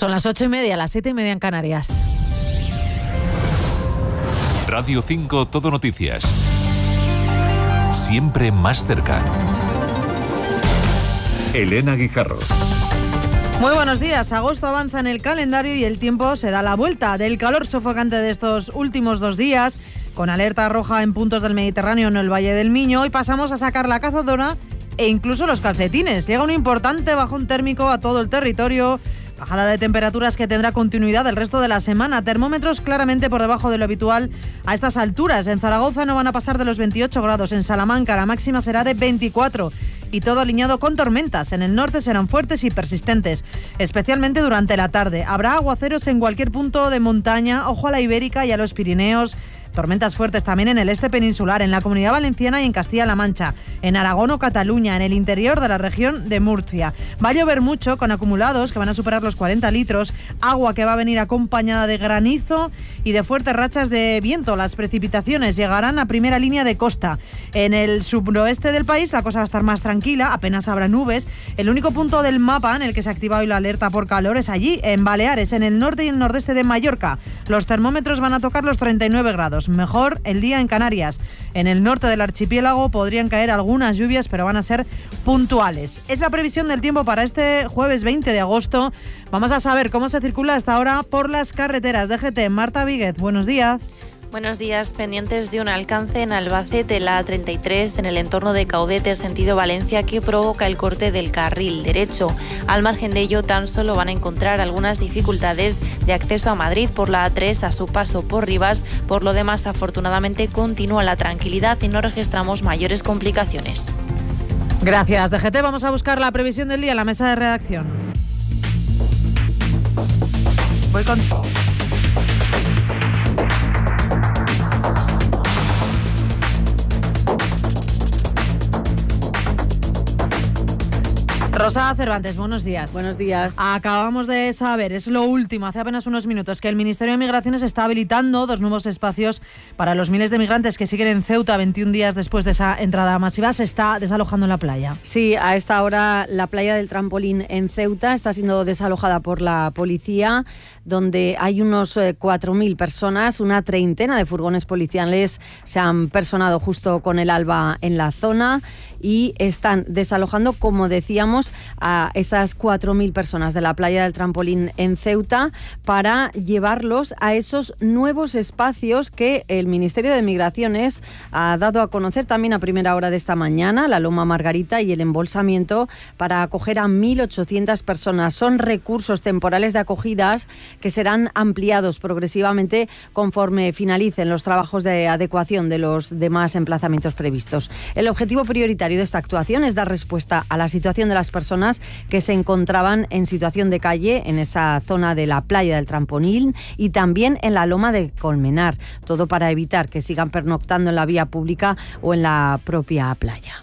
Son las 8:30, las 7:30 en Canarias. Radio 5 Todo Noticias. Siempre más cerca. Elena Guijarro. Muy buenos días. Agosto avanza en el calendario y el tiempo se da la vuelta. Del calor sofocante de estos últimos 2 días, con alerta roja en puntos del Mediterráneo en el Valle del Miño, hoy pasamos a sacar la cazadora e incluso los calcetines. Llega un importante bajón térmico a todo el territorio. Bajada de temperaturas que tendrá continuidad el resto de la semana. Termómetros claramente por debajo de lo habitual a estas alturas. En Zaragoza no van a pasar de los 28 grados. En Salamanca la máxima será de 24. Y todo alineado con tormentas. En el norte serán fuertes y persistentes, especialmente durante la tarde. Habrá aguaceros en cualquier punto de montaña. Ojo a la Ibérica y a los Pirineos. Tormentas fuertes también en el este peninsular, en la Comunidad Valenciana y en Castilla-La Mancha, en Aragón o Cataluña, en el interior de la región de Murcia. Va a llover mucho, con acumulados que van a superar los 40 litros, agua que va a venir acompañada de granizo y de fuertes rachas de viento. Las precipitaciones llegarán a primera línea de costa. En el suroeste del país la cosa va a estar más tranquila, apenas habrá nubes. El único punto del mapa en el que se ha activado hoy la alerta por calor es allí, en Baleares, en el norte y el nordeste de Mallorca. Los termómetros van a tocar los 39 grados. Mejor el día en Canarias. En el norte del archipiélago podrían caer algunas lluvias, pero van a ser puntuales. Es la previsión del tiempo para este jueves 20 de agosto. Vamos a saber cómo se circula hasta ahora por las carreteras. DGT, Marta Víguez, buenos días. Buenos días. Pendientes de un alcance en Albacete, la A33, en el entorno de Caudete, sentido Valencia, que provoca el corte del carril derecho. Al margen de ello, tan solo van a encontrar algunas dificultades de acceso a Madrid por la A3 a su paso por Rivas. Por lo demás, afortunadamente, continúa la tranquilidad y no registramos mayores complicaciones. Gracias, DGT. Vamos a buscar la previsión del día en la mesa de redacción. Voy con... Rosa Cervantes, buenos días. Buenos días. Acabamos de saber, es lo último, hace apenas unos minutos, que el Ministerio de Migraciones está habilitando 2 nuevos espacios para los miles de migrantes que siguen en Ceuta 21 días después de esa entrada masiva. Se está desalojando en la playa. Sí, a esta hora la playa del Trampolín en Ceuta está siendo desalojada por la policía, donde hay unos 4.000 personas, una treintena de furgones policiales se han personado justo con el alba en la zona y están desalojando, como decíamos, a esas 4.000 personas de la playa del Trampolín en Ceuta para llevarlos a esos nuevos espacios que el Ministerio de Migraciones ha dado a conocer también a primera hora de esta mañana, la Loma Margarita y el embolsamiento para acoger a 1.800 personas. Son recursos temporales de acogidas que serán ampliados progresivamente conforme finalicen los trabajos de adecuación de los demás emplazamientos previstos. El objetivo prioritario de esta actuación es dar respuesta a la situación de las personas que se encontraban en situación de calle en esa zona de la playa del Trampolín y también en la Loma de Colmenar, todo para evitar que sigan pernoctando en la vía pública o en la propia playa.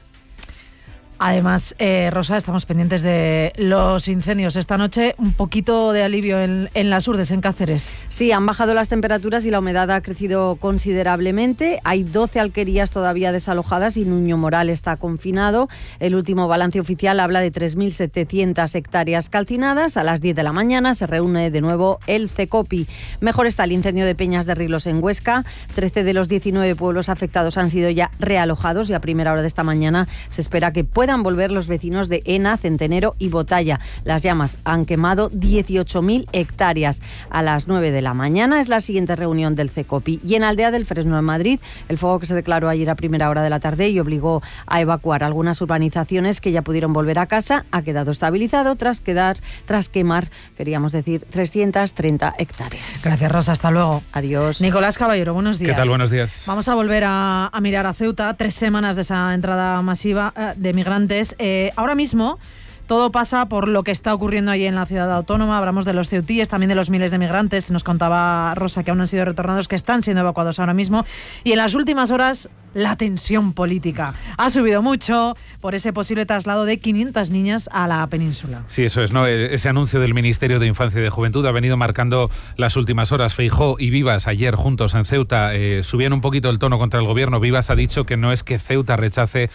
Además, Rosa, estamos pendientes de los incendios. Esta noche un poquito de alivio en las Urdes, en Cáceres. Sí, han bajado las temperaturas y la humedad ha crecido considerablemente. Hay 12 alquerías todavía desalojadas y Nuño Moral está confinado. El último balance oficial habla de 3.700 hectáreas calcinadas. A las 10 de la mañana se reúne de nuevo el CECOPI. Mejor está el incendio de Peñas de Riglos en Huesca. 13 de los 19 pueblos afectados han sido ya realojados y a primera hora de esta mañana se espera que puedan volver los vecinos de Ena, Centenero y Botalla. Las llamas han quemado 18.000 hectáreas. A las 9 de la mañana es la siguiente reunión del CECOPI. Y en Aldea del Fresno, en Madrid, el fuego que se declaró ayer a primera hora de la tarde y obligó a evacuar algunas urbanizaciones que ya pudieron volver a casa, ha quedado estabilizado tras quemar, queríamos decir, 330 hectáreas. Gracias, Rosa. Hasta luego. Adiós. Nicolás Caballero, buenos días. ¿Qué tal? Buenos días. Vamos a volver a mirar a Ceuta, 3 semanas de esa entrada masiva de migrantes. Ahora mismo todo pasa por lo que está ocurriendo allí en la ciudad autónoma. Hablamos de los ceutíes, también de los miles de migrantes que nos contaba Rosa que aún han sido retornados, que están siendo evacuados ahora mismo. Y en las últimas horas la tensión política ha subido mucho por ese posible traslado de 500 niñas a la península. Sí, eso es, ¿no? Ese anuncio del Ministerio de Infancia y de Juventud ha venido marcando las últimas horas. Feijóo y Vivas ayer juntos en Ceuta subían un poquito el tono contra el gobierno. Vivas ha dicho que no es que Ceuta rechace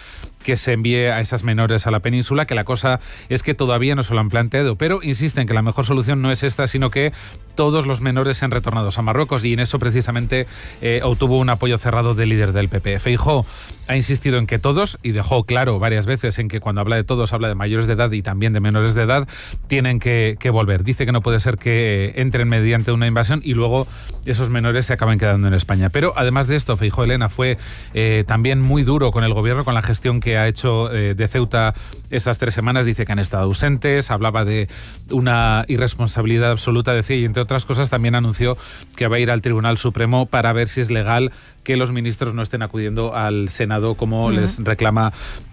que se envíe a esas menores a la península, que la cosa es que todavía no se lo han planteado, pero insisten que la mejor solución no es esta, sino que todos los menores sean retornados a Marruecos, y en eso precisamente obtuvo un apoyo cerrado del líder del PP. Feijóo ha insistido en que todos, y dejó claro varias veces en que cuando habla de todos habla de mayores de edad y también de menores de edad, tienen que volver. Dice que no puede ser que entren mediante una invasión y luego esos menores se acaben quedando en España. Pero además de esto, Feijóo, Elena, fue también muy duro con el gobierno, con la gestión que ha hecho de Ceuta estas 3 semanas. Dice que han estado ausentes, hablaba de una irresponsabilidad absoluta, decía, y entre otras cosas también anunció que va a ir al Tribunal Supremo para ver si es legal que los ministros no estén acudiendo al Senado como les reclama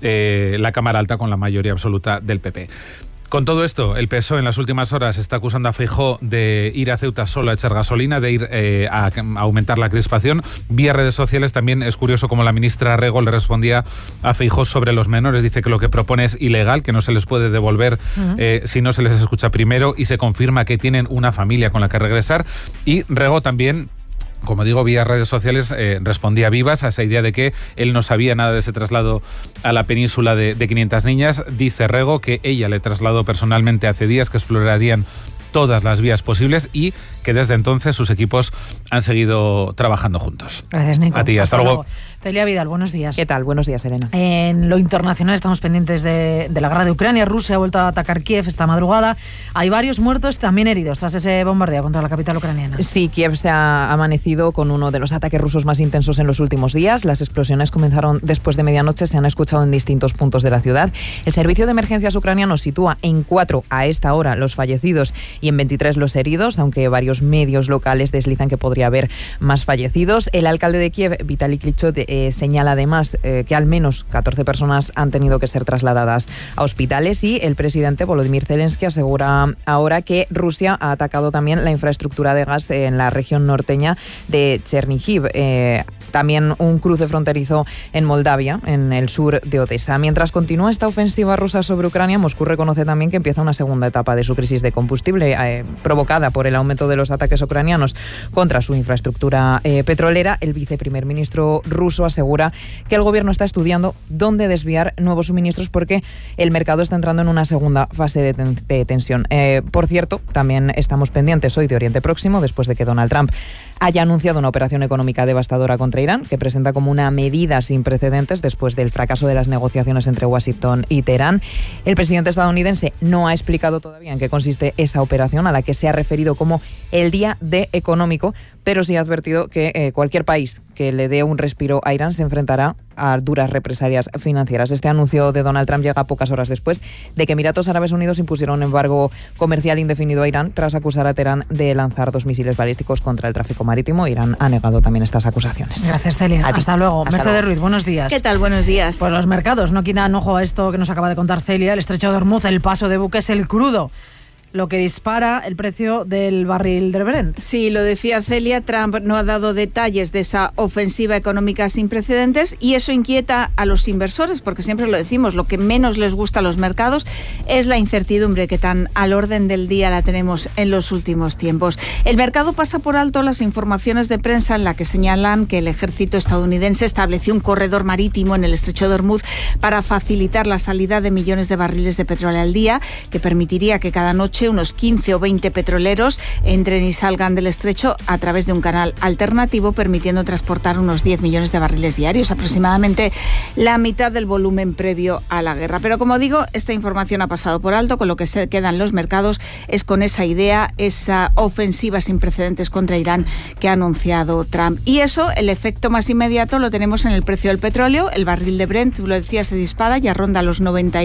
la Cámara Alta con la mayoría absoluta del PP. Con todo esto, el PSOE en las últimas horas está acusando a Feijóo de ir a Ceuta solo a echar gasolina, de ir a aumentar la crispación. Vía redes sociales también es curioso cómo la ministra Rego le respondía a Feijóo sobre los menores. Dice que lo que propone es ilegal, que no se les puede devolver si no se les escucha primero, y se confirma que tienen una familia con la que regresar. Y Rego también, como digo, vía redes sociales, respondía vivas a esa idea de que él no sabía nada de ese traslado a la península de 500 niñas. Dice Rego que ella le trasladó personalmente hace días, que explorarían todas las vías posibles y que desde entonces sus equipos han seguido trabajando juntos. Gracias, Nico. A ti, hasta luego. Celia Vidal, buenos días. ¿Qué tal? Buenos días, Elena. En lo internacional estamos pendientes de la guerra de Ucrania. Rusia ha vuelto a atacar Kiev esta madrugada. Hay varios muertos, también heridos, tras ese bombardeo contra la capital ucraniana. Sí, Kiev se ha amanecido con uno de los ataques rusos más intensos en los últimos días. Las explosiones comenzaron después de medianoche, se han escuchado en distintos puntos de la ciudad. El servicio de emergencias ucraniano sitúa en 4 a esta hora los fallecidos y en 23 los heridos, aunque varios medios locales deslizan que podría haber más fallecidos. El alcalde de Kiev, Vitaly Klitschko, señala además que al menos 14 personas han tenido que ser trasladadas a hospitales, y el presidente Volodymyr Zelensky asegura ahora que Rusia ha atacado también la infraestructura de gas en la región norteña de Chernihiv. También un cruce fronterizo en Moldavia, en el sur de Odessa. Mientras continúa esta ofensiva rusa sobre Ucrania, Moscú reconoce también que empieza una segunda etapa de su crisis de combustible, provocada por el aumento de los ataques ucranianos contra su infraestructura petrolera. El viceprimer ministro ruso asegura que el gobierno está estudiando dónde desviar nuevos suministros porque el mercado está entrando en una segunda fase de tensión. Por cierto, también estamos pendientes hoy de Oriente Próximo, después de que Donald Trump haya anunciado una operación económica devastadora contra Irán, que presenta como una medida sin precedentes después del fracaso de las negociaciones entre Washington y Teherán. El presidente estadounidense no ha explicado todavía en qué consiste esa operación, a la que se ha referido como el día D económico, pero sí ha advertido que cualquier país que le dé un respiro a Irán se enfrentará a duras represalias financieras. Este anuncio de Donald Trump llega pocas horas después de que Emiratos Árabes Unidos impusiera un embargo comercial indefinido a Irán tras acusar a Teherán de lanzar 2 misiles balísticos contra el tráfico marítimo. Irán ha negado también estas acusaciones. Gracias, Celia. Hasta luego. Mercedes Ruiz, buenos días. ¿Qué tal? Buenos días. Pues los mercados no quitan ojo a esto que nos acaba de contar Celia. El estrecho de Hormuz, el paso de buques, el crudo, lo que dispara el precio del barril de Brent. Sí, lo decía Celia, Trump no ha dado detalles de esa ofensiva económica sin precedentes y eso inquieta a los inversores, porque siempre lo decimos, lo que menos les gusta a los mercados es la incertidumbre, que tan al orden del día la tenemos en los últimos tiempos. El mercado pasa por alto las informaciones de prensa en la que señalan que el ejército estadounidense estableció un corredor marítimo en el estrecho de Hormuz para facilitar la salida de millones de barriles de petróleo al día, que permitiría que cada noche unos 15 o 20 petroleros entren y salgan del estrecho a través de un canal alternativo, permitiendo transportar unos 10 millones de barriles diarios, aproximadamente la mitad del volumen previo a la guerra. Pero como digo, esta información ha pasado por alto. Con lo que se quedan los mercados es con esa idea, esa ofensiva sin precedentes contra Irán que ha anunciado Trump. Y eso, el efecto más inmediato lo tenemos en el precio del petróleo. El barril de Brent, tú lo decías, se dispara, ya ronda los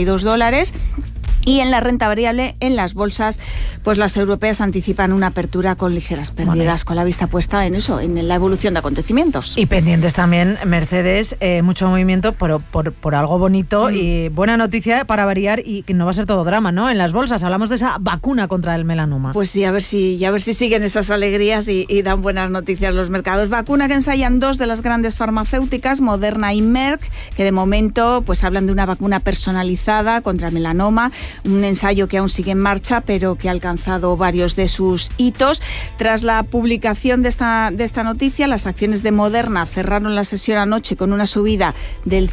$92. Y en la renta variable, en las bolsas, pues las europeas anticipan una apertura con ligeras pérdidas, con la vista puesta en eso, en la evolución de acontecimientos. Y pendientes también, Mercedes, mucho movimiento por algo bonito y buena noticia para variar, y que no va a ser todo drama, ¿no? En las bolsas hablamos de esa vacuna contra el melanoma. Pues sí, a ver si siguen esas alegrías y dan buenas noticias los mercados. Vacuna que ensayan 2 de las grandes farmacéuticas, Moderna y Merck, que de momento pues hablan de una vacuna personalizada contra el melanoma, un ensayo que aún sigue en marcha, pero que ha alcanzado varios de sus hitos. Tras la publicación de esta noticia, las acciones de Moderna cerraron la sesión anoche con una subida del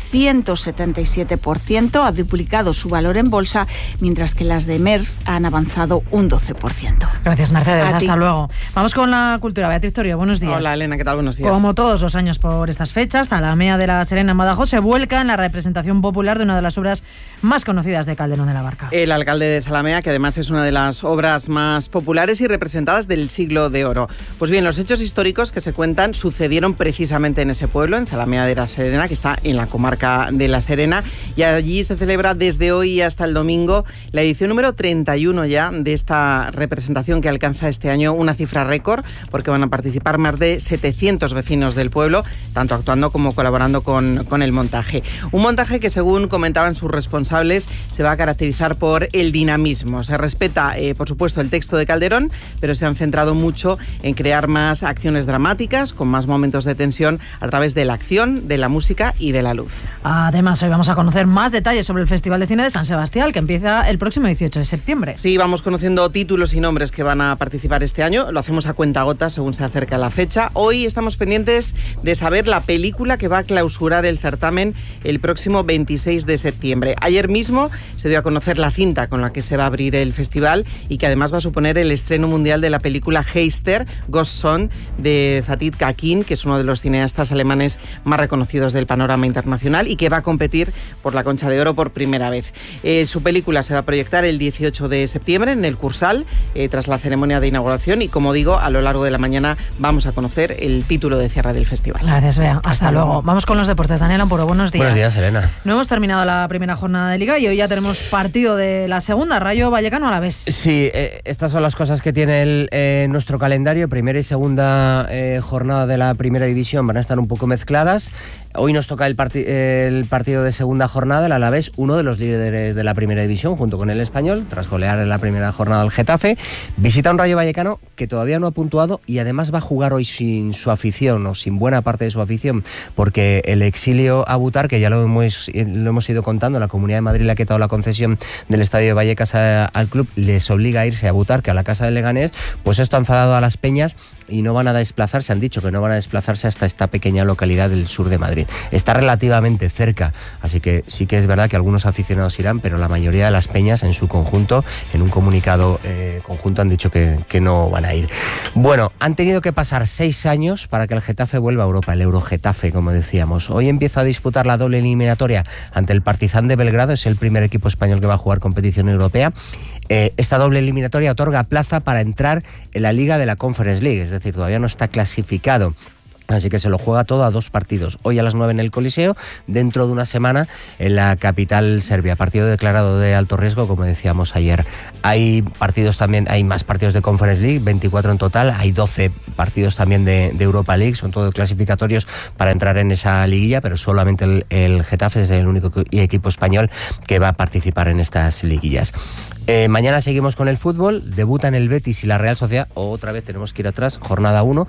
177%, ha duplicado su valor en bolsa, mientras que las de Merck han avanzado un 12%. Gracias, Mercedes. A ti. Hasta luego. Vamos con la cultura. Beatriz Torio, buenos días. Hola, Elena, ¿qué tal? Buenos días. Como todos los años por estas fechas, Zalamea de la Serena en Badajoz se vuelca en la representación popular de una de las obras más conocidas de Calderón de la Barca. El alcalde de Zalamea, que además es una de las obras más populares y representadas del Siglo de Oro. Pues bien, los hechos históricos que se cuentan sucedieron precisamente en ese pueblo, en Zalamea de la Serena, que está en la comarca de La Serena, y allí se celebra desde hoy hasta el domingo la edición número 31 ya de esta representación, que alcanza este año una cifra récord, porque van a participar más de 700 vecinos del pueblo, tanto actuando como colaborando con el montaje. Un montaje que, según comentaban sus responsables, se va a caracterizar por el dinamismo. Se respeta, por supuesto, el texto de Calderón, pero se han centrado mucho en crear más acciones dramáticas, con más momentos de tensión a través de la acción, de la música y de la luz. Además, hoy vamos a conocer más detalles sobre el Festival de Cine de San Sebastián, que empieza el próximo 18 de septiembre. Sí, vamos conociendo títulos y nombres que van a participar este año. Lo hacemos a cuentagotas según se acerca la fecha. Hoy estamos pendientes de saber la película que va a clausurar el certamen el próximo 26 de septiembre. Ayer mismo se dio a conocer la cinta con la que se va a abrir el festival y que además va a suponer el estreno mundial de la película Heister, Ghost Son, de Fatih Akin, que es uno de los cineastas alemanes más reconocidos del panorama internacional y que va a competir por la Concha de Oro por primera vez. Su película se va a proyectar el 18 de septiembre en el Cursal, tras la ceremonia de inauguración, y como digo, a lo largo de la mañana vamos a conocer el título de cierre del festival. Gracias, Bea. Hasta luego. Vamos con los deportes. Daniel Ampuro, buenos días. Buenos días, Elena. No hemos terminado la primera jornada de Liga y hoy ya tenemos partido de la segunda, Rayo Vallecano Alavés. Sí, estas son las cosas que tiene nuestro calendario. Primera y segunda jornada de la primera división van a estar un poco mezcladas. Hoy nos toca el partido de segunda jornada, el Alavés, uno de los líderes de la primera división, junto con el Español, tras golear en la primera jornada al Getafe. Visita un Rayo Vallecano que todavía no ha puntuado y además va a jugar hoy sin su afición, o sin buena parte de su afición, porque el exilio a Butar, que ya lo hemos ido contando, la Comunidad de Madrid le ha quitado la concesión del Estadio de Vallecas al club, les obliga a irse a Butar, que a la casa del Leganés. Pues esto ha enfadado a las peñas y no van a desplazarse, han dicho que no van a desplazarse hasta esta pequeña localidad del sur de Madrid. Está relativamente cerca, así que sí que es verdad que algunos aficionados irán, pero la mayoría de las peñas en su conjunto, en un comunicado conjunto, han dicho que no van a ir. Bueno, han tenido que pasar 6 años para que el Getafe vuelva a Europa, el Eurogetafe, como decíamos. Hoy empieza a disputar la doble eliminatoria ante el Partizan de Belgrado, es el primer equipo español que va a jugar competición europea. Esta doble eliminatoria otorga plaza para entrar en la Liga de la Conference League, es decir, todavía no está clasificado. Así que se lo juega todo a 2 partidos. Hoy a las 9 en el Coliseo, dentro de una semana en la capital serbia. Partido declarado de alto riesgo, como decíamos ayer. Hay partidos también, hay más partidos de Conference League, 24 en total. Hay 12 partidos también de Europa League, son todos clasificatorios para entrar en esa liguilla, pero solamente el Getafe es el único equipo español que va a participar en estas liguillas. Mañana seguimos con el fútbol, debutan el Betis y la Real Sociedad, otra vez tenemos que ir atrás, jornada 1,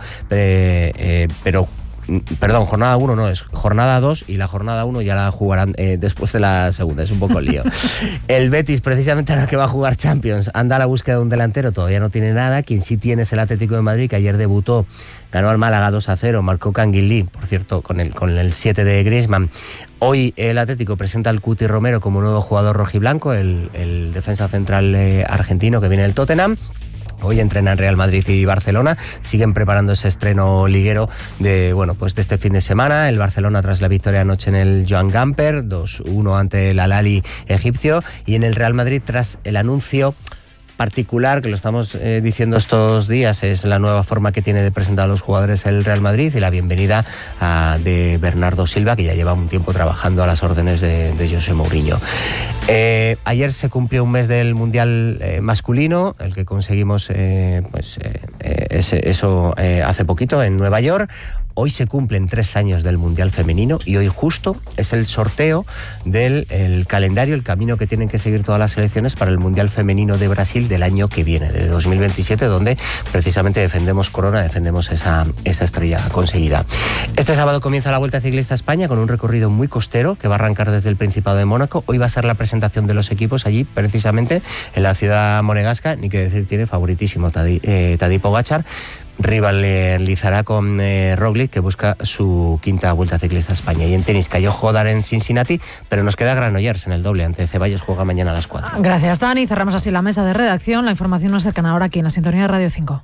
jornada 1 no, es jornada 2 y la jornada 1 ya la jugarán después de la segunda, es un poco lío. El Betis, precisamente ahora que va a jugar Champions, anda a la búsqueda de un delantero, todavía no tiene nada. Quien sí tiene es el Atlético de Madrid, que ayer debutó, ganó al Málaga 2-0, marcó Canguilí, por cierto, con el 7 de Griezmann. Hoy el Atlético presenta al Cuti Romero como nuevo jugador rojiblanco, el defensa central argentino que viene del Tottenham. Hoy entrenan Real Madrid y Barcelona, siguen preparando ese estreno liguero de este fin de semana. El Barcelona tras la victoria anoche en el Joan Gamper, 2-1 ante el Al-Ahly egipcio, y en el Real Madrid tras el anuncio particular, que lo estamos diciendo estos días, es la nueva forma que tiene de presentar a los jugadores el Real Madrid y la bienvenida de Bernardo Silva, que ya lleva un tiempo trabajando a las órdenes de José Mourinho. Ayer se cumplió un mes del Mundial masculino, el que conseguimos eso hace poquito en Nueva York. Hoy se cumplen 3 años del Mundial Femenino y hoy justo es el sorteo del calendario, el camino que tienen que seguir todas las selecciones para el Mundial Femenino de Brasil del año que viene, de 2027, donde precisamente defendemos corona, defendemos esa estrella conseguida. Este sábado comienza la Vuelta Ciclista a España con un recorrido muy costero que va a arrancar desde el Principado de Mónaco. Hoy va a ser la presentación de los equipos allí, precisamente en la ciudad monegasca, ni que decir tiene favoritísimo Tadej Pogačar. Rivalizará con Roglic, que busca su 5ª Vuelta Ciclista a España. Y en tenis cayó Hodar en Cincinnati, pero nos queda Granollers en el doble ante Ceballos, juega mañana a las 4. Gracias, Dani. Cerramos así la mesa de redacción. La información nos cercana ahora aquí en la sintonía de Radio 5.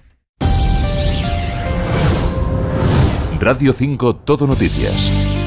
Radio 5 Todo Noticias.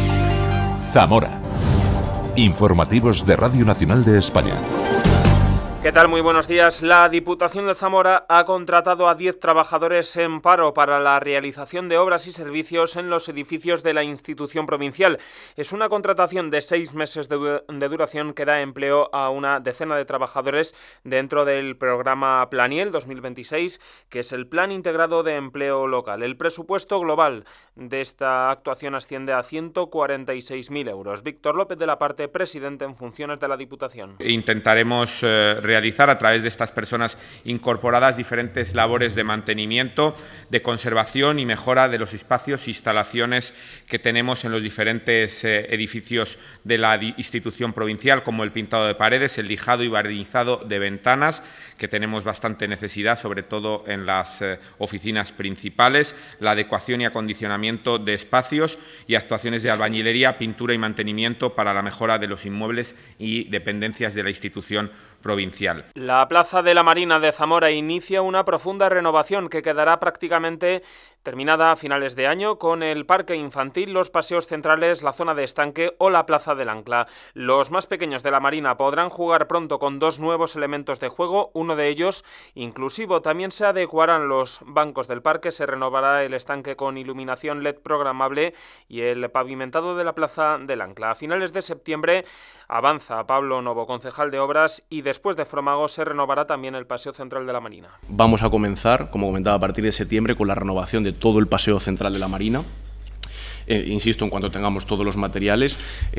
Zamora. Informativos de Radio Nacional de España. ¿Qué tal? Muy buenos días. La Diputación de Zamora ha contratado a 10 trabajadores en paro para la realización de obras y servicios en los edificios de la institución provincial. Es una contratación de 6 meses de duración que da empleo a una decena de trabajadores dentro del programa Planiel 2026, que es el Plan Integrado de Empleo Local. El presupuesto global de esta actuación asciende a 146.000 euros. Víctor López de la Parte, presidente en funciones de la Diputación. Intentaremos realizar a través de estas personas incorporadas diferentes labores de mantenimiento, de conservación y mejora de los espacios e instalaciones que tenemos en los diferentes edificios de la institución provincial, como el pintado de paredes, el lijado y barnizado de ventanas, que tenemos bastante necesidad, sobre todo en las oficinas principales, la adecuación y acondicionamiento de espacios y actuaciones de albañilería, pintura y mantenimiento para la mejora de los inmuebles y dependencias de la institución provincial. La Plaza de la Marina de Zamora inicia una profunda renovación que quedará prácticamente terminada a finales de año con el parque infantil, los paseos centrales, la zona de estanque o la Plaza del Ancla. Los más pequeños de la Marina podrán jugar pronto con 2 nuevos elementos de juego, uno de ellos inclusivo. También se adecuarán los bancos del parque, se renovará el estanque con iluminación LED programable y el pavimentado de la Plaza del Ancla. A finales de septiembre avanza Pablo Novo, concejal de Obras, y después de Fromago se renovará también el paseo central de la Marina. Vamos a comenzar, como comentaba, a partir de septiembre con la renovación de todo el paseo central de la Marina. Insisto, en cuanto tengamos todos los materiales,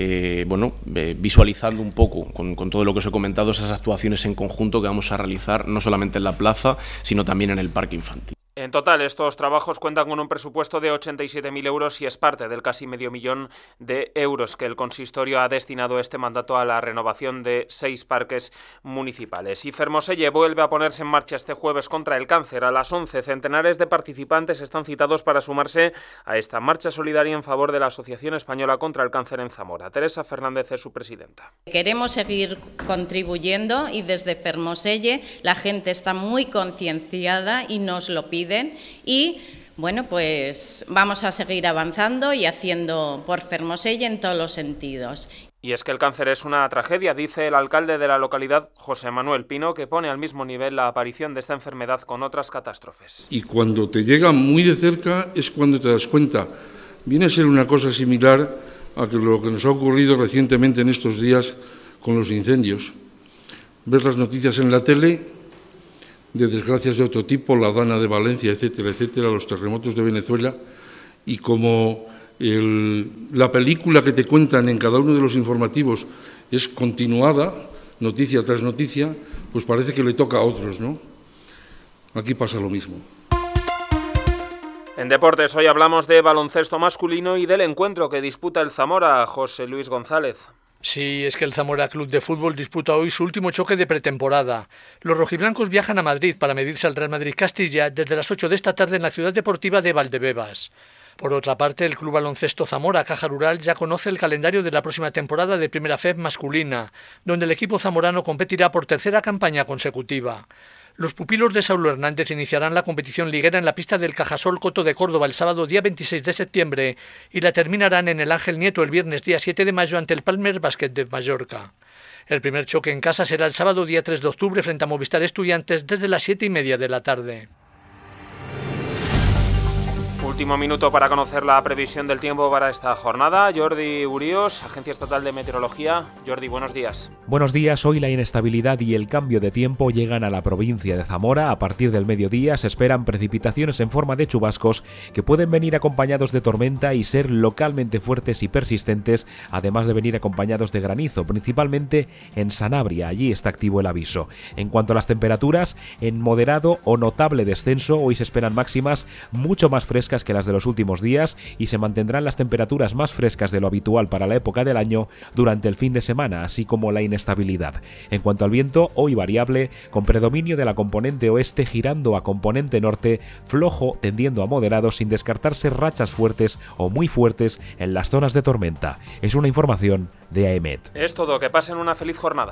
visualizando un poco con todo lo que os he comentado, esas actuaciones en conjunto que vamos a realizar no solamente en la plaza, sino también en el parque infantil. En total, estos trabajos cuentan con un presupuesto de 87.000 euros y es parte del casi medio millón de euros que el consistorio ha destinado este mandato a la renovación de 6 parques municipales. Y Fermoselle vuelve a ponerse en marcha este jueves contra el cáncer. A las 11, centenares de participantes están citados para sumarse a esta marcha solidaria en favor de la Asociación Española contra el Cáncer en Zamora. Teresa Fernández es su presidenta. Queremos seguir contribuyendo y desde Fermoselle la gente está muy concienciada y nos lo pide. Y bueno, pues vamos a seguir avanzando y haciendo por Fermoselle en todos los sentidos. Y es que el cáncer es una tragedia, dice el alcalde de la localidad, José Manuel Pino, que pone al mismo nivel la aparición de esta enfermedad con otras catástrofes. Y cuando te llega muy de cerca es cuando te das cuenta. Viene a ser una cosa similar a lo que nos ha ocurrido recientemente en estos días con los incendios. Ves las noticias en la tele de desgracias de otro tipo, la Dana de Valencia, etcétera, etcétera, los terremotos de Venezuela, y como la película que te cuentan en cada uno de los informativos es continuada, noticia tras noticia, pues parece que le toca a otros, ¿no? Aquí pasa lo mismo. En deportes, hoy hablamos de baloncesto masculino y del encuentro que disputa el Zamora, José Luis González. Sí, es que el Zamora Club de Fútbol disputa hoy su último choque de pretemporada. Los rojiblancos viajan a Madrid para medirse al Real Madrid Castilla desde las 8 de esta tarde en la ciudad deportiva de Valdebebas. Por otra parte, el Club Baloncesto Zamora Caja Rural ya conoce el calendario de la próxima temporada de Primera FEB masculina, donde el equipo zamorano competirá por 3ª campaña consecutiva. Los pupilos de Saulo Hernández iniciarán la competición liguera en la pista del Cajasol Coto de Córdoba el sábado día 26 de septiembre y la terminarán en el Ángel Nieto el viernes día 7 de mayo ante el Palmer Basket de Mallorca. El primer choque en casa será el sábado día 3 de octubre frente a Movistar Estudiantes desde las 7:30 de la tarde. Último minuto para conocer la previsión del tiempo para esta jornada. Jordi Urios, Agencia Estatal de Meteorología. Jordi, buenos días. Buenos días. Hoy la inestabilidad y el cambio de tiempo llegan a la provincia de Zamora. A partir del mediodía se esperan precipitaciones en forma de chubascos que pueden venir acompañados de tormenta y ser localmente fuertes y persistentes, además de venir acompañados de granizo, principalmente en Sanabria. Allí está activo el aviso. En cuanto a las temperaturas, en moderado o notable descenso, hoy se esperan máximas mucho más frescas que las de los últimos días y se mantendrán las temperaturas más frescas de lo habitual para la época del año durante el fin de semana, así como la inestabilidad. En cuanto al viento, hoy variable, con predominio de la componente oeste girando a componente norte, flojo tendiendo a moderado, sin descartarse rachas fuertes o muy fuertes en las zonas de tormenta. Es una información de AEMET. Es todo, que pasen una feliz jornada.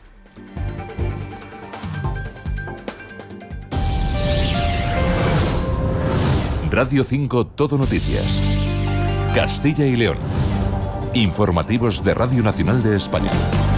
Radio 5 Todo Noticias. Castilla y León. Informativos de Radio Nacional de España.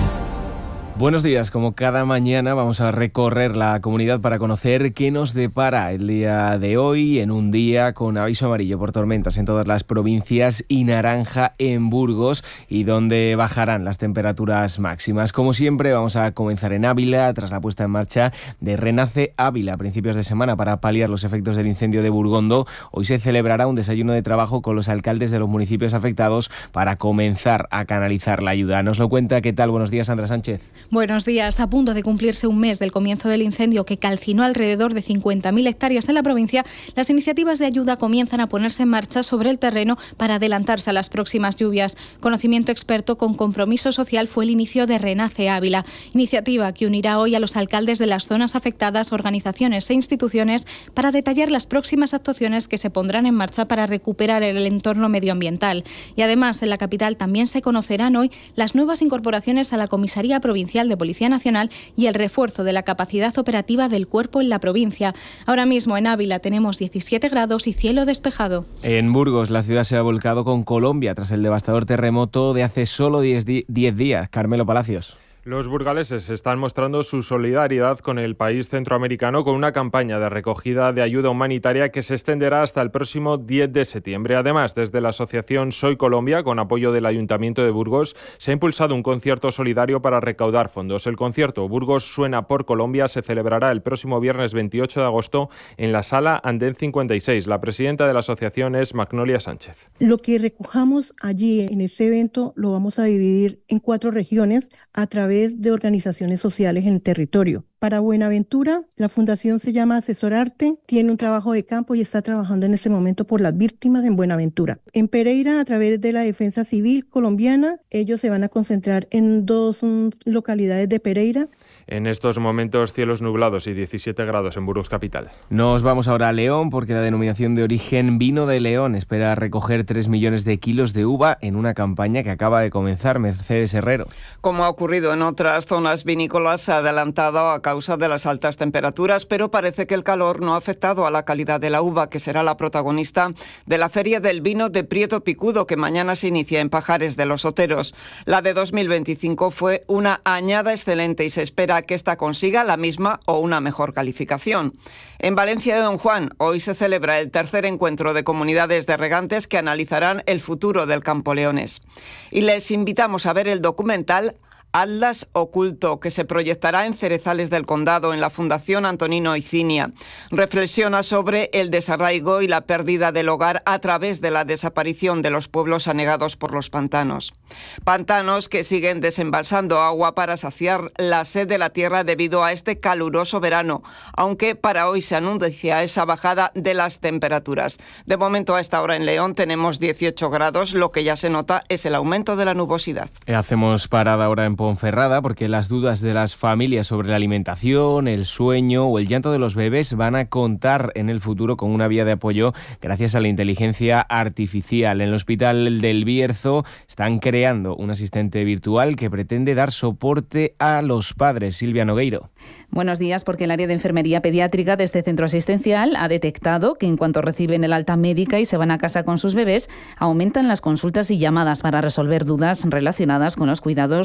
Buenos días, como cada mañana vamos a recorrer la comunidad para conocer qué nos depara el día de hoy, en un día con aviso amarillo por tormentas en todas las provincias y naranja en Burgos, y donde bajarán las temperaturas máximas. Como siempre, vamos a comenzar en Ávila, tras la puesta en marcha de Renace Ávila a principios de semana para paliar los efectos del incendio de Burgondo. Hoy se celebrará un desayuno de trabajo con los alcaldes de los municipios afectados para comenzar a canalizar la ayuda. Nos lo cuenta, ¿qué tal? Buenos días, Sandra Sánchez. Buenos días. A punto de cumplirse un mes del comienzo del incendio que calcinó alrededor de 50.000 hectáreas en la provincia, las iniciativas de ayuda comienzan a ponerse en marcha sobre el terreno para adelantarse a las próximas lluvias. Conocimiento experto con compromiso social fue el inicio de Renace Ávila, iniciativa que unirá hoy a los alcaldes de las zonas afectadas, organizaciones e instituciones para detallar las próximas actuaciones que se pondrán en marcha para recuperar el entorno medioambiental. Y además, en la capital también se conocerán hoy las nuevas incorporaciones a la Comisaría Provincial de Policía Nacional y el refuerzo de la capacidad operativa del cuerpo en la provincia. Ahora mismo en Ávila tenemos 17 grados y cielo despejado. En Burgos la ciudad se ha volcado con Colombia tras el devastador terremoto de hace solo 10 días. Carmelo Palacios. Los burgaleses están mostrando su solidaridad con el país centroamericano con una campaña de recogida de ayuda humanitaria que se extenderá hasta el próximo 10 de septiembre. Además, desde la asociación Soy Colombia, con apoyo del Ayuntamiento de Burgos, se ha impulsado un concierto solidario para recaudar fondos. El concierto Burgos Suena por Colombia se celebrará el próximo viernes 28 de agosto en la Sala Andén 56. La presidenta de la asociación es Magnolia Sánchez. Lo que recojamos allí en ese evento lo vamos a dividir en 4 regiones a través de organizaciones sociales en el territorio. Para Buenaventura, la fundación se llama Asesorarte, tiene un trabajo de campo y está trabajando en ese momento por las víctimas en Buenaventura. En Pereira, a través de la Defensa Civil colombiana, ellos se van a concentrar en 2 localidades de Pereira. En estos momentos, cielos nublados y 17 grados en Burgos capital. Nos vamos ahora a León, porque la denominación de origen Vino de León espera recoger 3 millones de kilos de uva en una campaña que acaba de comenzar. Mercedes Herrero. Como ha ocurrido en otras zonas vinícolas, se ha adelantado a causa de las altas temperaturas, pero parece que el calor no ha afectado a la calidad de la uva, que será la protagonista de la Feria del Vino de Prieto Picudo, que mañana se inicia en Pajares de los Oteros. La de 2025 fue una añada excelente y se espera que esta consiga la misma o una mejor calificación. En Valencia de Don Juan, hoy se celebra el tercer encuentro de comunidades de regantes que analizarán el futuro del campo leonés. Y les invitamos a ver el documental Atlas Oculto, que se proyectará en Cerezales del Condado, en la Fundación Antonino Icinia. Reflexiona sobre el desarraigo y la pérdida del hogar a través de la desaparición de los pueblos anegados por los pantanos. Pantanos que siguen desembalsando agua para saciar la sed de la tierra debido a este caluroso verano, aunque para hoy se anuncia esa bajada de las temperaturas. De momento, a esta hora en León tenemos 18 grados, lo que ya se nota es el aumento de la nubosidad. Hacemos parada ahora en Ponferrada, porque las dudas de las familias sobre la alimentación, el sueño o el llanto de los bebés van a contar en el futuro con una vía de apoyo gracias a la inteligencia artificial. En el Hospital del Bierzo están creando un asistente virtual que pretende dar soporte a los padres. Silvia Nogueiro. Buenos días, porque el área de enfermería pediátrica de este centro asistencial ha detectado que en cuanto reciben el alta médica y se van a casa con sus bebés, aumentan las consultas y llamadas para resolver dudas relacionadas con los cuidados de recién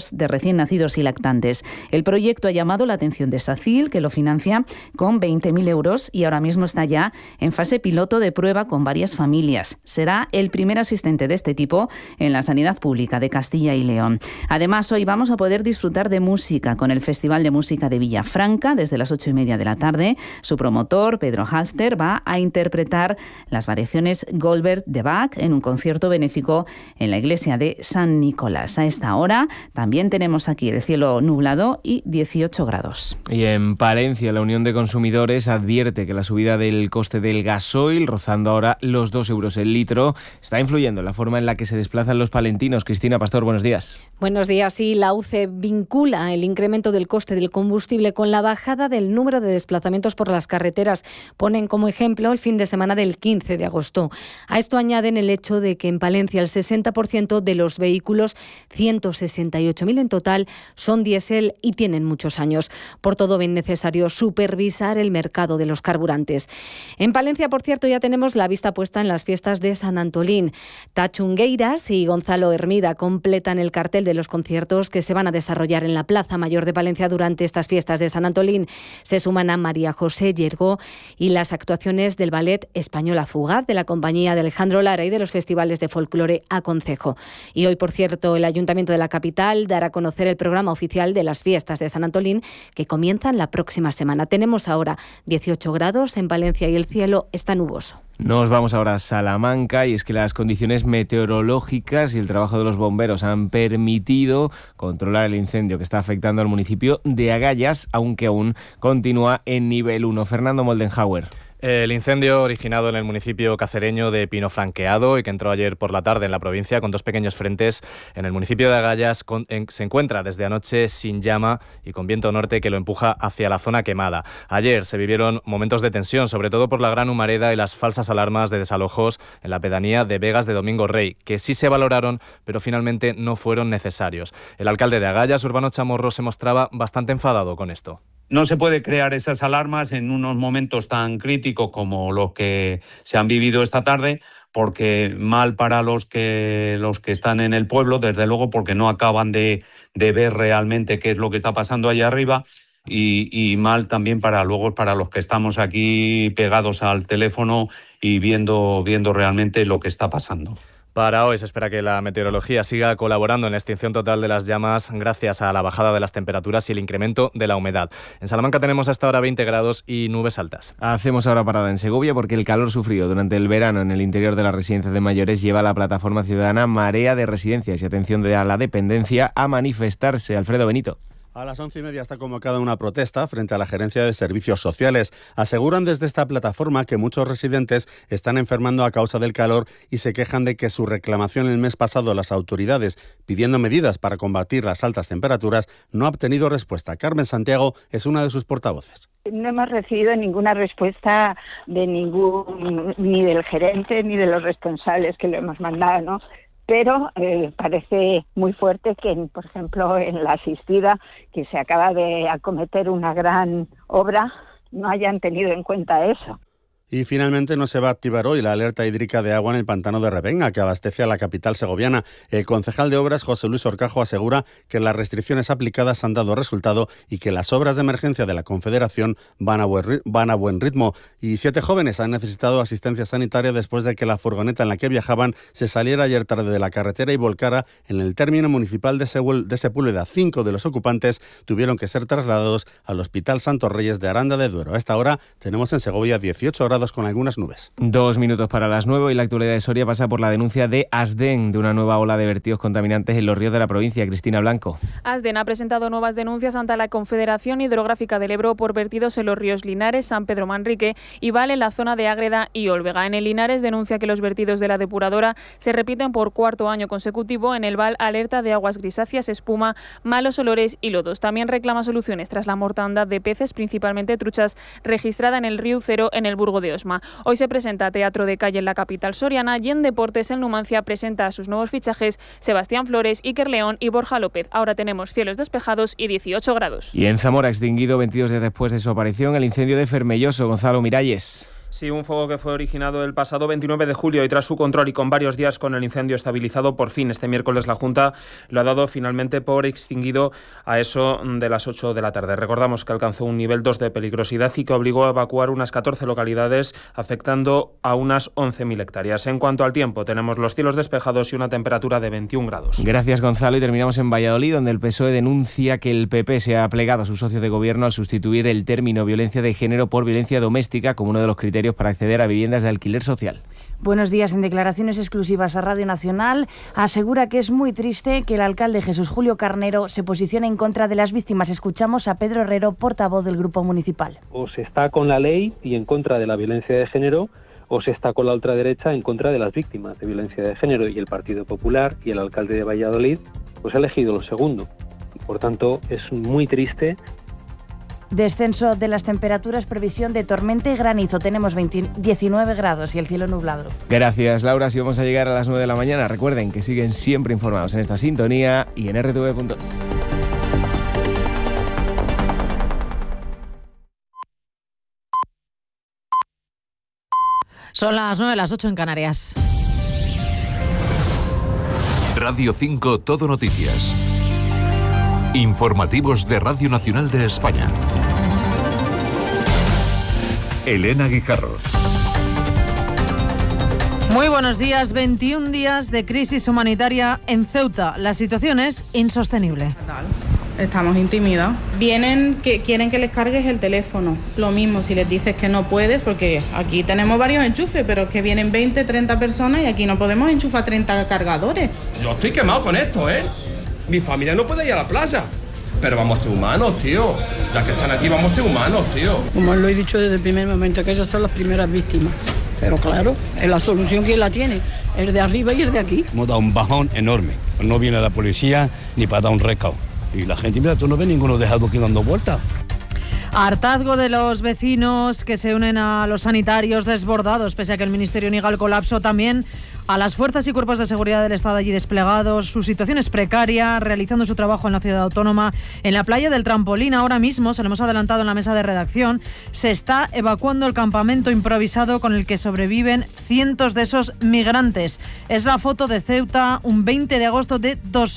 recién nacidos y lactantes. El proyecto ha llamado la atención de SACIL, que lo financia con 20.000 euros y ahora mismo está ya en fase piloto de prueba con varias familias. Será el primer asistente de este tipo en la sanidad pública de Castilla y León. Además, hoy vamos a poder disfrutar de música con el Festival de Música de Villafranca desde las 8:30 de la tarde. Su promotor, Pedro Halfter, va a interpretar las variaciones Goldberg de Bach en un concierto benéfico en la iglesia de San Nicolás. A esta hora también tenemos aquí el cielo nublado y 18 grados. Y en Palencia, la Unión de Consumidores advierte que la subida del coste del gasoil, rozando ahora los 2 euros el litro, está influyendo en la forma en la que se desplazan los palentinos. Cristina Pastor, buenos días. Buenos días. Sí, la UCE vincula el incremento del coste del combustible con la bajada del número de desplazamientos por las carreteras. Ponen como ejemplo el fin de semana del 15 de agosto. A esto añaden el hecho de que en Palencia el 60% de los vehículos, 168.000 en total, son diésel y tienen muchos años. Por todo, ven necesario supervisar el mercado de los carburantes. En Palencia, por cierto, ya tenemos la vista puesta en las fiestas de San Antolín. Tachungueiras y Gonzalo Hermida completan el cartel de los conciertos que se van a desarrollar en la Plaza Mayor de Palencia durante estas fiestas de San Antolín. Se suman a María José Yergo y las actuaciones del Ballet Española Fugaz, de la compañía de Alejandro Lara y de los festivales de folclore A Concejo. Y hoy, por cierto, el Ayuntamiento de la capital dará a conocer el programa oficial de las fiestas de San Antolín que comienzan la próxima semana. Tenemos ahora 18 grados en Palencia y el cielo está nuboso. Nos vamos ahora a Salamanca y es que las condiciones meteorológicas y el trabajo de los bomberos han permitido controlar el incendio que está afectando al municipio de Agallas, aunque aún continúa en nivel 1. Fernando Moldenhauer. El incendio originado en el municipio cacereño de Pino Franqueado y que entró ayer por la tarde en la provincia con 2 pequeños frentes en el municipio de Agallas se encuentra desde anoche sin llama y con viento norte que lo empuja hacia la zona quemada. Ayer se vivieron momentos de tensión, sobre todo por la gran humareda y las falsas alarmas de desalojos en la pedanía de Vegas de Domingo Rey, que sí se valoraron, pero finalmente no fueron necesarios. El alcalde de Agallas, Urbano Chamorro, se mostraba bastante enfadado con esto. No se puede crear esas alarmas en unos momentos tan críticos como los que se han vivido esta tarde, porque mal para los que están en el pueblo, desde luego, porque no acaban de ver realmente qué es lo que está pasando allá arriba, y mal también para los que estamos aquí pegados al teléfono y viendo realmente lo que está pasando. Para hoy se espera que la meteorología siga colaborando en la extinción total de las llamas gracias a la bajada de las temperaturas y el incremento de la humedad. En Salamanca tenemos hasta ahora 20 grados y nubes altas. Hacemos ahora parada en Segovia porque el calor sufrido durante el verano en el interior de las residencias de mayores lleva a la plataforma ciudadana Marea de Residencias y Atención de la Dependencia a manifestarse. Alfredo Benito. A las 11:30 está convocada una protesta frente a la Gerencia de Servicios Sociales. Aseguran desde esta plataforma que muchos residentes están enfermando a causa del calor y se quejan de que su reclamación el mes pasado a las autoridades pidiendo medidas para combatir las altas temperaturas no ha obtenido respuesta. Carmen Santiago es una de sus portavoces. No hemos recibido ninguna respuesta de ni del gerente ni de los responsables que lo hemos mandado, ¿no? Pero parece muy fuerte que, por ejemplo, en la asistida, que se acaba de acometer una gran obra, no hayan tenido en cuenta eso. Y finalmente no se va a activar hoy la alerta hídrica de agua en el pantano de Revenga, que abastece a la capital segoviana. El concejal de Obras, José Luis Orcajo, asegura que las restricciones aplicadas han dado resultado y que las obras de emergencia de la Confederación van a buen ritmo. Y 7 jóvenes han necesitado asistencia sanitaria después de que la furgoneta en la que viajaban se saliera ayer tarde de la carretera y volcara en el término municipal de Sepúlveda. 5 de los ocupantes tuvieron que ser trasladados al Hospital Santos Reyes de Aranda de Duero. A esta hora tenemos en Segovia 18 grados con algunas nubes. 2 minutos para las 9 y la actualidad de Soria pasa por la denuncia de Asden de una nueva ola de vertidos contaminantes en los ríos de la provincia. Cristina Blanco. Asden ha presentado nuevas denuncias ante la Confederación Hidrográfica del Ebro por vertidos en los ríos Linares, San Pedro Manrique y Val en la zona de Ágreda y Olvega. En el Linares denuncia que los vertidos de la depuradora se repiten por 4º año consecutivo. En el Val alerta de aguas grisáceas, espuma, malos olores y lodos. También reclama soluciones tras la mortandad de peces, principalmente truchas, registrada en el río Cero en el Burgo de Osma. Hoy se presenta Teatro de Calle en la capital soriana y en deportes el Numancia presenta a sus nuevos fichajes Sebastián Flores, Iker León y Borja López. Ahora tenemos cielos despejados y 18 grados. Y en Zamora, extinguido 22 días después de su aparición, el incendio de Fermelloso. Gonzalo Miralles. Sí, un fuego que fue originado el pasado 29 de julio y tras su control y con varios días con el incendio estabilizado, por fin este miércoles la Junta lo ha dado finalmente por extinguido a eso de las 8 de la tarde. Recordamos que alcanzó un nivel 2 de peligrosidad y que obligó a evacuar unas 14 localidades, afectando a unas 11.000 hectáreas. En cuanto al tiempo, tenemos los cielos despejados y una temperatura de 21 grados. Gracias, Gonzalo. Y terminamos en Valladolid, donde el PSOE denuncia que el PP se ha plegado a su socio de gobierno al sustituir el término violencia de género por violencia doméstica como uno de los criterios para acceder a viviendas de alquiler social. Buenos días. En declaraciones exclusivas a Radio Nacional, asegura que es muy triste que el alcalde Jesús Julio Carnero se posicione en contra de las víctimas. Escuchamos a Pedro Herrero, portavoz del Grupo Municipal. O se está con la ley y en contra de la violencia de género, o se está con la ultraderecha en contra de las víctimas de violencia de género. Y el Partido Popular y el alcalde de Valladolid pues ha elegido lo segundo. Por tanto, es muy triste. Descenso de las temperaturas, previsión de tormenta y granizo. Tenemos 19 grados y el cielo nublado. Gracias, Laura. Si vamos a llegar a las 9 de la mañana, recuerden que siguen siempre informados en esta sintonía y en rtv.es. Son las 9, las 8 en Canarias. Radio 5 Todo Noticias. Informativos de Radio Nacional de España. Elena Guijarro. Muy buenos días. 21 días de crisis humanitaria en Ceuta. La situación es insostenible. Estamos intimidados. Vienen que quieren que les cargues el teléfono. Lo mismo si les dices que no puedes, porque aquí tenemos varios enchufes, pero es que vienen 20, 30 personas y aquí no podemos enchufar 30 cargadores. Yo estoy quemado con esto, ¿eh? Mi familia no puede ir a la playa. Pero vamos a ser humanos, tío. Ya que están aquí, vamos a ser humanos, tío. Como lo he dicho desde el primer momento, que ellos son las primeras víctimas. Pero claro, es la solución, ¿quién la tiene? El de arriba y el de aquí. Hemos dado un bajón enorme. No viene la policía ni para dar un recao. Y la gente, mira, tú no ves ninguno dejado aquí dando vueltas. Hartazgo de los vecinos que se unen a los sanitarios desbordados, pese a que el Ministerio niega el colapso, también a las fuerzas y cuerpos de seguridad del Estado allí desplegados. Su situación es precaria, realizando su trabajo en la ciudad autónoma. En la playa del Trampolín, ahora mismo, se lo hemos adelantado en la mesa de redacción, se está evacuando el campamento improvisado con el que sobreviven cientos de esos migrantes. Es la foto de Ceuta, un 20 de agosto de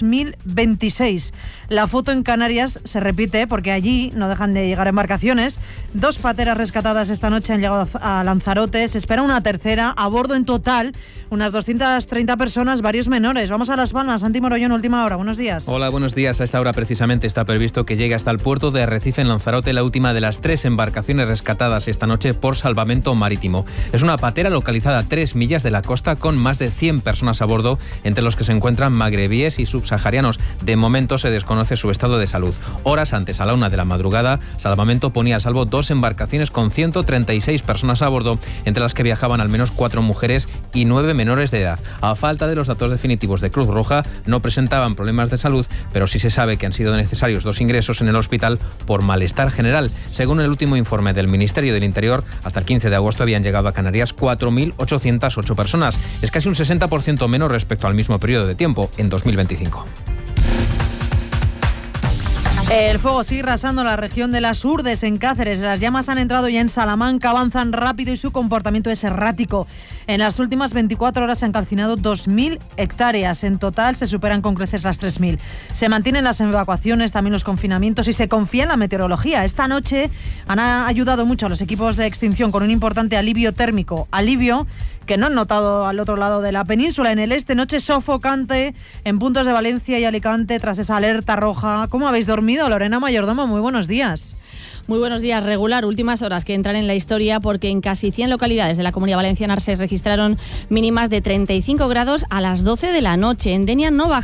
2026. La foto en Canarias se repite porque allí no dejan de llegar embarcaciones. 2 pateras rescatadas esta noche han llegado a Lanzarote. Se espera una tercera. A bordo en total unas 230 personas, varios menores. Vamos a Las Palmas. Santi Morollón, última hora. Buenos días. Hola, buenos días. A esta hora precisamente está previsto que llegue hasta el puerto de Arrecife en Lanzarote la última de las 3 embarcaciones rescatadas esta noche por salvamento marítimo. Es una patera localizada a 3 millas de la costa con más de 100 personas a bordo, entre los que se encuentran magrebíes y subsaharianos. De momento se desconoce su estado de salud. Horas antes, a la 1 de la madrugada, Salvamento ponía a salvo 2 embarcaciones con 136 personas a bordo, entre las que viajaban al menos 4 mujeres y 9 menores de edad. A falta de los datos definitivos de Cruz Roja, no presentaban problemas de salud, pero sí se sabe que han sido necesarios 2 ingresos en el hospital por malestar general. Según el último informe del Ministerio del Interior, hasta el 15 de agosto habían llegado a Canarias 4.808 personas. Es casi un 60% menos respecto al mismo periodo de tiempo, en 2025. El fuego sigue arrasando la región de las Urdes, en Cáceres. Las llamas han entrado ya en Salamanca, avanzan rápido y su comportamiento es errático. En las últimas 24 horas se han calcinado 2.000 hectáreas. En total se superan con creces las 3.000. Se mantienen las evacuaciones, también los confinamientos y se confía en la meteorología. Esta noche han ayudado mucho a los equipos de extinción con un importante alivio térmico. Alivio que no han notado al otro lado de la península. En el este, noche sofocante en puntos de Valencia y Alicante tras esa alerta roja. ¿Cómo habéis dormido, Lorena Mayordomo? Muy buenos días. Muy buenos días. Regular, últimas horas que entran en la historia porque en casi 100 localidades de la Comunidad Valenciana se registraron mínimas de 35 grados a las 12 de la noche. En Denia no baja